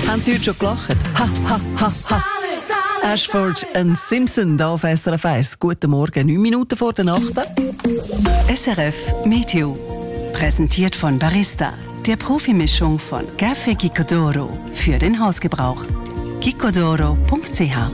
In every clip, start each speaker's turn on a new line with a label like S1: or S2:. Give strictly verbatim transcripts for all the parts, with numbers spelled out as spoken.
S1: Haben Sie heute schon gelacht? Ha, ha, ha, ha. Ashford und Simpson da auf S R F eins. Guten Morgen, neun Minuten vor der Nacht.
S2: S R F Meteo. Präsentiert von Barista, der Profimischung von Café Gicodoro für den Hausgebrauch. gicodoro punkt c h.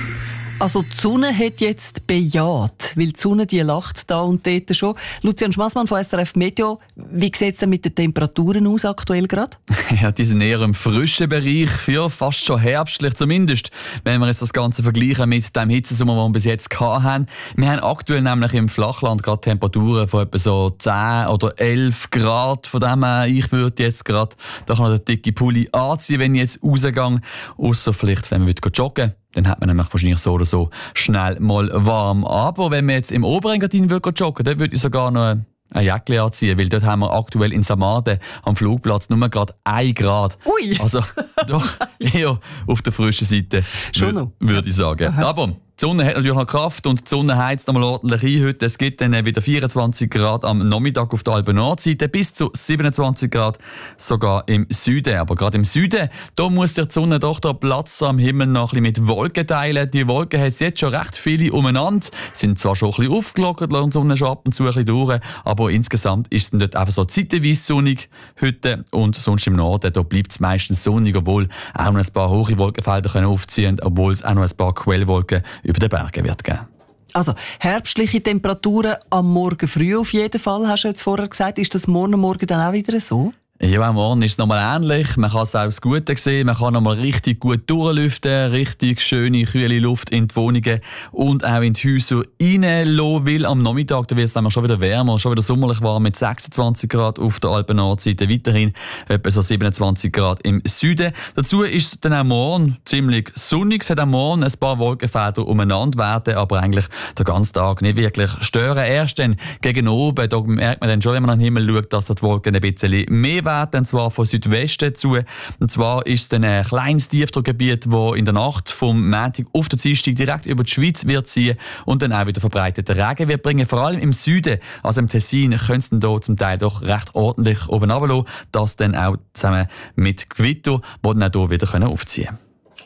S1: Also die Sonne hat jetzt bejaht, weil die Sonne die lacht da und dort schon. Lucian Schmassmann von S R F Meteo, wie sieht es denn mit den Temperaturen aus aktuell gerade?
S3: Ja, die sind eher im frischen Bereich, ja, fast schon herbstlich zumindest, wenn wir jetzt das Ganze vergleichen mit dem Hitzesommer, den wir bis jetzt hatten. Wir haben aktuell nämlich im Flachland gerade Temperaturen von etwa so zehn oder elf Grad. Von dem her, ich würde jetzt gerade da kann ich den dicken Pulli anziehen, wenn ich jetzt rausgehe. Ausser vielleicht, wenn wir joggen. Dann hat man nämlich wahrscheinlich so oder so schnell mal warm. Aber wenn man jetzt im Oberengadin joggen würde, dann würde ich sogar noch ein Jäckchen anziehen, weil dort haben wir aktuell in Samaden am Flugplatz nur gerade ein Grad.
S1: Ui!
S3: Also doch eher auf der frischen Seite,
S1: Schon noch?
S3: würde ich sagen.
S1: Aha.
S3: Aber die Sonne hat natürlich noch Kraft und die Sonne heizt einmal ordentlich ein heute. Es gibt dann wieder vierundzwanzig Grad am Nachmittag auf der Alpen-Nordseite, bis zu siebenundzwanzig Grad sogar im Süden. Aber gerade im Süden, da muss sich die Sonne doch den Platz am Himmel noch ein bisschen mit Wolken teilen. Die Wolken haben jetzt schon recht viele umeinander, sind zwar schon ein bisschen aufgelockert, lassen die Sonne schon ab und zu ein bisschen durch, aber insgesamt ist es dann dort einfach so zeitweise sonnig heute und sonst im Norden, da bleibt es meistens sonnig, obwohl auch noch ein paar hohe Wolkenfelder können aufziehen, obwohl es auch noch ein paar Quellwolken über den Bergen wird geben.
S1: Also herbstliche Temperaturen am Morgen früh auf jeden Fall, hast du jetzt vorher gesagt. Ist das morgen Morgen dann auch wieder so?
S3: Ja, am Morgen ist es nochmal ähnlich. Man kann es auch das Gute sehen. Man kann nochmal richtig gut durchlüften, richtig schöne, kühle Luft in die Wohnungen und auch in die Häuser reinlassen, weil am Nachmittag da wird es dann schon wieder wärmer, schon wieder sommerlich warm mit sechsundzwanzig Grad auf der Alpen-Nordseite, weiterhin etwa so siebenundzwanzig Grad im Süden. Dazu ist es dann auch morgen ziemlich sonnig. Es hat auch morgen ein paar Wolkenfelder umeinander werden, aber eigentlich den ganzen Tag nicht wirklich stören. Erst dann gegen oben, da merkt man dann schon, wenn man an den Himmel schaut, dass die Wolken ein bisschen mehr werden, und zwar von Südwesten zu. Und zwar ist es dann ein kleines Tiefdruckgebiet, das in der Nacht vom Montag auf den Dienstag direkt über die Schweiz wird ziehen und dann auch wieder verbreiteten Regen wird bringen. Vor allem im Süden, also im Tessin, können es dann hier zum Teil doch recht ordentlich oben runterlassen. Das dann auch zusammen mit Gewitter, die dann auch hier wieder aufziehen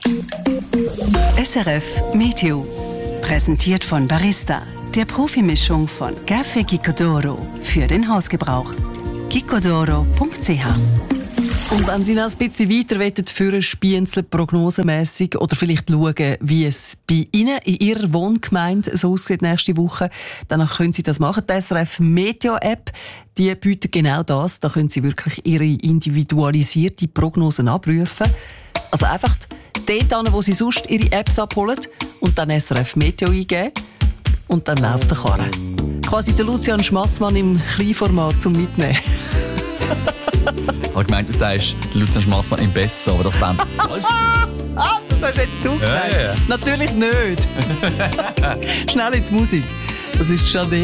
S3: können.
S2: S R F Meteo. Präsentiert von Barista, der Profimischung von Café Gicodoro für den Hausgebrauch. gicodoro punkt c h.
S1: Und wenn Sie noch ein bisschen weiter führen, spienzeln, prognosemässig oder vielleicht schauen, wie es bei Ihnen in Ihrer Wohngemeinde so aussieht nächste Woche, dann können Sie das machen. Die S R F Meteo App, die bietet genau das. Da können Sie wirklich Ihre individualisierte Prognosen abrufen. Also einfach dort hin, wo Sie sonst Ihre Apps abholen und dann S R F Meteo eingeben und dann läuft der Karre. Quasi der Lucian Schmassmann im Kleinformat zum Mitnehmen.
S3: Ich habe gemeint, du sagst, Lucian Schmassmann im Besser, aber das wäre falsch.
S1: Ah, das hast jetzt du gesagt.
S3: Ja, ja.
S1: Natürlich nicht. Schnell in die Musik. Das ist schon